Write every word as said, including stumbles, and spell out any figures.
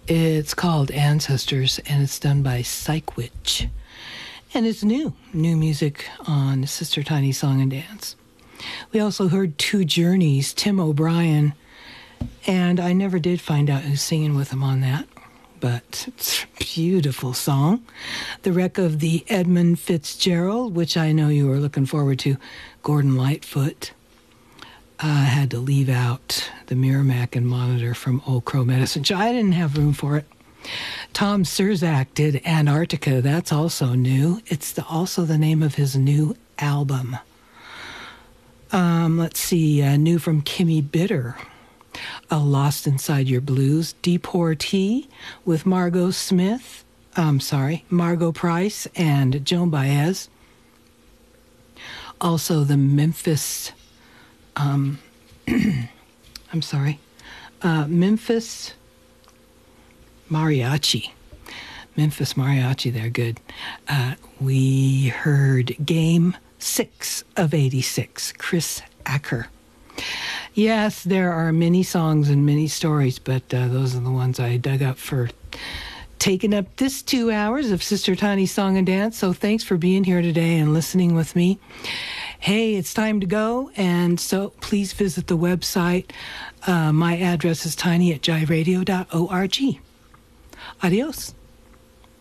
It's called Ancestors, and it's done by Psychwitch. And it's new, new music on Sister Tiny Song and Dance. We also heard Two Journeys, Tim O'Brien, and I never did find out who's singing with him on that, but it's a beautiful song. The Wreck of the Edmund Fitzgerald, which I know you were looking forward to, Gordon Lightfoot. I had to leave out the Miramac and Monitor from Old Crow Medicine Show. I didn't have room for it. Tom Surzak did Antarctica. That's also new. It's the, also the name of his new album. Um, let's see, uh, new from Kimmy Bitter, uh, Lost Inside Your Blues. Deportee with Margot Smith. I'm sorry, Margot Price and Joan Baez. Also the Memphis, um, I'm sorry, uh, Memphis Mariachi. Memphis Mariachi, they're good. Uh, we heard Game Six of eighty-six, Chris Acker. Yes, there are many songs and many stories, but uh, those are the ones I dug up for taking up this two hours of Sister Tiny Song and Dance. So thanks for being here today and listening with me. Hey, it's time to go, and so please visit the website. Uh, my address is tiny at jive radio dot org. Adios.